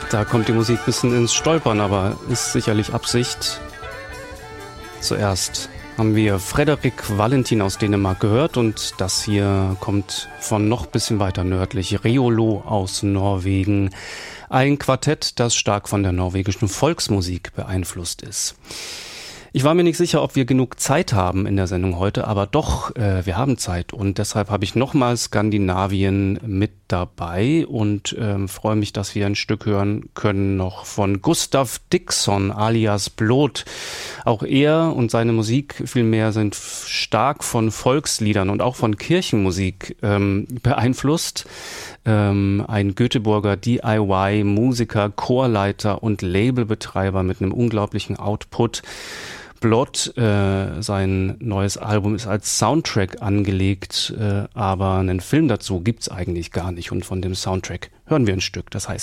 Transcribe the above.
Da kommt die Musik ein bisschen ins Stolpern, aber ist sicherlich Absicht. Zuerst haben wir Frederik Valentin aus Dänemark gehört und das hier kommt von noch ein bisschen weiter nördlich, Reolo aus Norwegen. Ein Quartett, das stark von der norwegischen Volksmusik beeinflusst ist. Ich war mir nicht sicher, ob wir genug Zeit haben in der Sendung heute, aber doch, wir haben Zeit und deshalb habe ich nochmal Skandinavien mit dabei und freue mich, dass wir ein Stück hören können noch von Gustav Dixon alias Blot. Auch er und seine Musik vielmehr sind stark von Volksliedern und auch von Kirchenmusik beeinflusst. Ein Göteborger DIY-Musiker, Chorleiter und Labelbetreiber mit einem unglaublichen Output. Blot, sein neues Album ist als Soundtrack angelegt, aber einen Film dazu gibt's eigentlich gar nicht. Und von dem Soundtrack hören wir ein Stück, das heißt